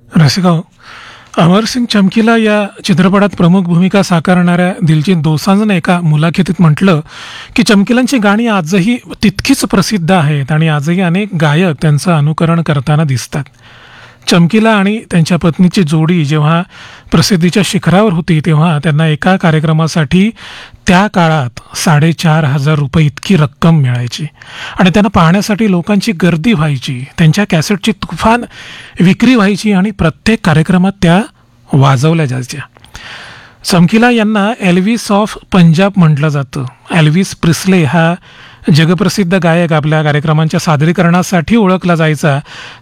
रसिका, अमरसिंग चमकीला या चित्रपटात प्रमुख भूमिका साकारणाऱ्या दिलजीत दोसांजने एका मुलाखतीत म्हटलं की चमकीलांची गाणी आजही तितकीच प्रसिद्ध आहेत आणि आजही अनेक गायक त्यांचं अनुकरण करताना दिसतात. चमकीला आणि त्यांच्या पत्नीची जोडी जेव्हा प्रसिद्धीच्या शिखरावर होती तेव्हा त्यांना एका कार्यक्रमासाठी त्या काळात ₹4,500 इतकी रक्कम मिळायची आणि त्यांना पाहण्यासाठी लोकांची गर्दी व्हायची. त्यांच्या कॅसेटची तुफान विक्री व्हायची आणि प्रत्येक कार्यक्रमात त्या वाजवल्या जायच्या. चमकीला यांना एल्विस ऑफ पंजाब म्हटलं जातं. एल्विस प्रिस्ले हा जगप्रसिद्ध गायक आपल्या कार्यक्रमांच्या सादरीकरणासाठी ओळखला जायचा.